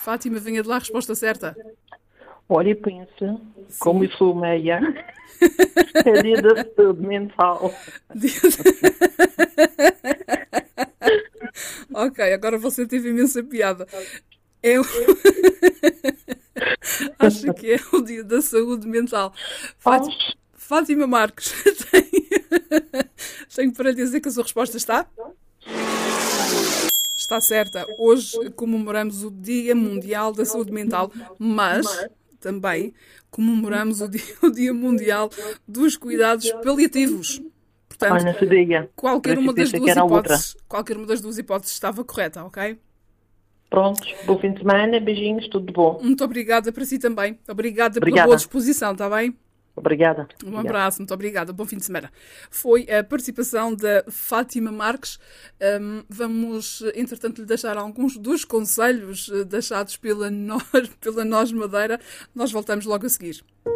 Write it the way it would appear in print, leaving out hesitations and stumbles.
Fátima, venha de lá a resposta certa. Olha, e pensa, como eu sou meia, é dia da saúde mental. Ok, agora você teve imensa piada. Eu acho que é o dia da saúde mental. Fátima Marques, tenho para dizer que a sua resposta está? Está certa. Hoje comemoramos o Dia Mundial da Saúde Mental, mas também comemoramos o Dia Mundial dos Cuidados Paliativos. Portanto, Olha, se diga. qualquer uma das duas hipóteses estava correta, ok? Prontos, bom fim de semana, beijinhos, tudo de bom. Muito obrigada para si também. Obrigada pela boa disposição, está bem? Obrigada. Um abraço, muito obrigada. Bom fim de semana. Foi a participação da Fátima Marques. Vamos, entretanto, lhe deixar alguns dos conselhos deixados pela Nós Madeira. Nós voltamos logo a seguir.